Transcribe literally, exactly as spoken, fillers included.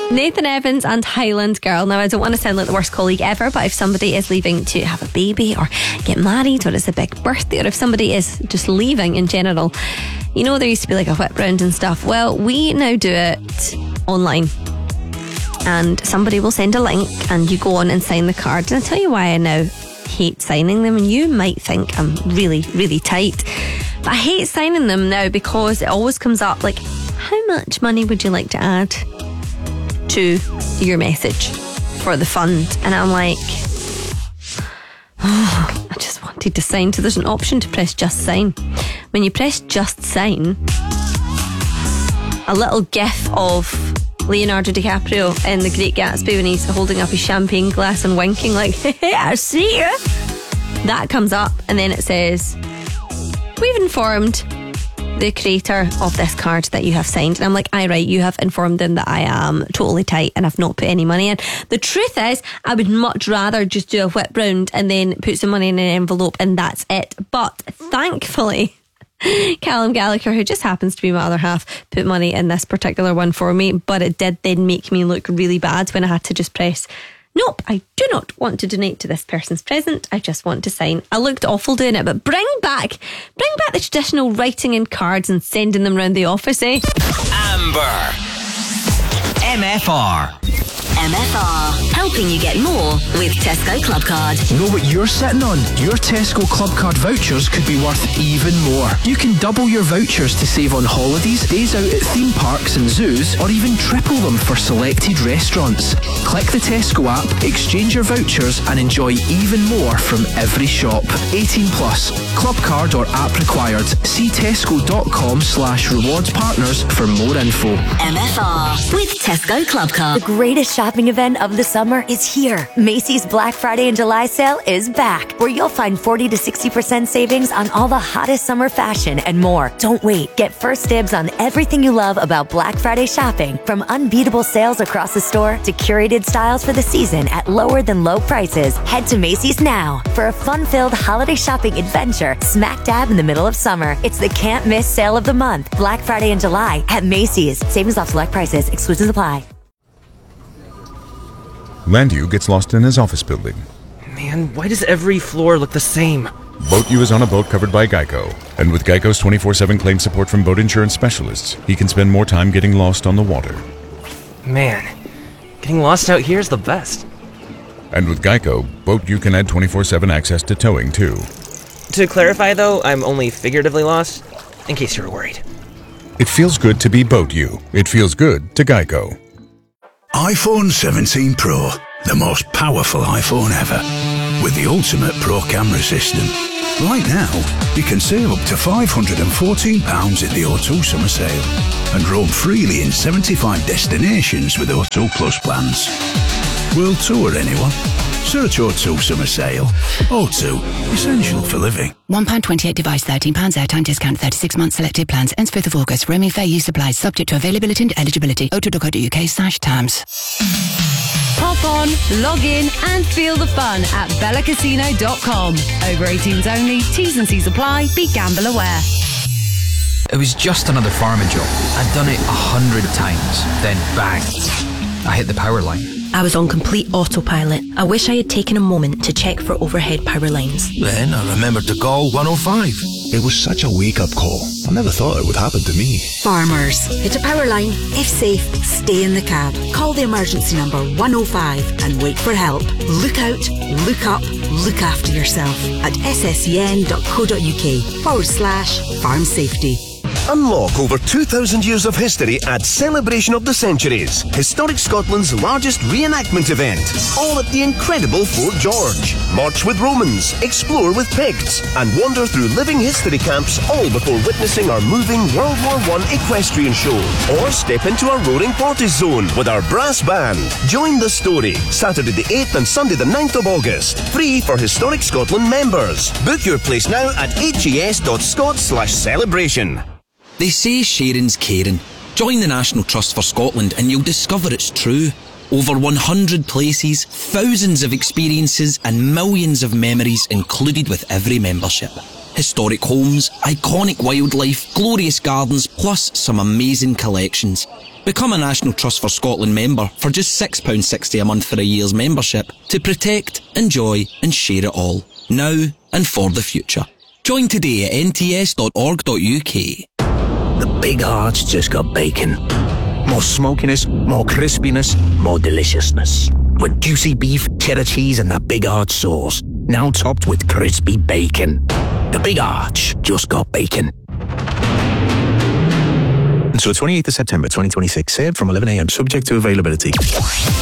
Nathan Evans and Highland Girl. Now, I don't want to sound like the worst colleague ever, but if somebody is leaving to have a baby or get married or it's a big birthday, or if somebody is just leaving in general, you know, there used to be like a whip round and stuff. Well, we now do it online. And somebody will send a link and you go on and sign the card. And I'll tell you why I now hate signing them. And you might think I'm really, really tight. But I hate signing them now because it always comes up like, how much money would you like to add to your message for the fund? And I'm like, oh, I just wanted to sign. So there's an option to press just sign. When you press just sign, a little gif of Leonardo DiCaprio in The Great Gatsby when he's holding up his champagne glass and winking like, hey, I see you. That comes up and then it says, we've informed the creator of this card that you have signed. And I'm like, aye, right, you have informed them that I am totally tight and I've not put any money in. The truth is, I would much rather just do a whip round and then put some money in an envelope and that's it. But thankfully, Callum Gallagher, who just happens to be my other half, put money in this particular one for me. But it did then make me look really bad when I had to just press, nope, I do not want to donate to this person's present. I just want to sign. I looked awful doing it, but bring back, bring back the traditional writing in cards and sending them around the office, eh? Amber. M F R. M F R, helping you get more with Tesco Club Card. Know what you're sitting on? Your Tesco Club Card vouchers could be worth even more. You can double your vouchers to save on holidays, days out at theme parks and zoos, or even triple them for selected restaurants. Click the Tesco app, exchange your vouchers, and enjoy even more from every shop. eighteen plus. Club Card or app required. See tesco.com slash rewards partners for more info. M F R with Tesco Club Card. The greatest shopping event of the summer is here. Macy's Black Friday and July sale is back, where you'll find forty to sixty percent savings on all the hottest summer fashion and more. Don't wait. Get first dibs on everything you love about Black Friday shopping, from unbeatable sales across the store to curated styles for the season at lower than low prices. Head to Macy's now for a fun-filled holiday shopping adventure smack dab in the middle of summer. It's the can't miss sale of the month. Black Friday in July at Macy's. Savings off select prices. Exclusions apply. Landu gets lost in his office building. Man, why does every floor look the same? Boat U is on a boat covered by Geico. And with Geico's twenty-four seven claim support from boat insurance specialists, he can spend more time getting lost on the water. Man, getting lost out here is the best. And with Geico, Boat U can add twenty-four seven access to towing, too. To clarify, though, I'm only figuratively lost, in case you were worried. It feels good to be Boat U. It feels good to Geico. iPhone seventeen Pro, the most powerful iPhone ever, with the ultimate Pro camera system. Right now, you can save up to five hundred fourteen pounds at the O two summer sale and roam freely in seventy-five destinations with O two Plus plans. World tour, anyone? Search O two summer sale. O two, essential for living. one pound twenty-eight device, thirteen pounds airtime discount, thirty-six months selected plans, ends fifth of August. Roaming fair use applies, subject to availability and eligibility. o two dot co dot uk slash terms. Hop on, log in and feel the fun at bella casino dot com. Over eighteens only, T's and C's apply, be gamble aware. It was just another farming job. I'd done it a hundred times. Then bang, I hit the power line. I was on complete autopilot. I wish I had taken a moment to check for overhead power lines. Then I remembered to call one oh five. It was such a wake-up call. I never thought it would happen to me. Farmers, hit a power line. If safe, stay in the cab. Call the emergency number one oh five and wait for help. Look out, look up, look after yourself at sscn dot co dot uk forward slash farm safety. Unlock over two thousand years of history at Celebration of the Centuries, Historic Scotland's largest reenactment event, all at the incredible Fort George. March with Romans, explore with Picts, and wander through living history camps, all before witnessing our moving World War One equestrian show. Or step into our roaring parties zone with our brass band. Join the story, Saturday the eighth and Sunday the ninth of August. Free for Historic Scotland members. Book your place now at hes dot scot slash celebration. They say sharing's caring. Join the National Trust for Scotland and you'll discover it's true. Over one hundred places, thousands of experiences and millions of memories included with every membership. Historic homes, iconic wildlife, glorious gardens, plus some amazing collections. Become a National Trust for Scotland member for just six pounds sixty a month for a year's membership to protect, enjoy and share it all, now and for the future. Join today at n t s dot org dot u k. The Big Arch just got bacon. More smokiness, more crispiness, more deliciousness. With juicy beef, cheddar cheese and the Big Arch sauce. Now topped with crispy bacon. The Big Arch just got bacon. Until twenty-eighth of September twenty twenty-six, served from eleven a m subject to availability.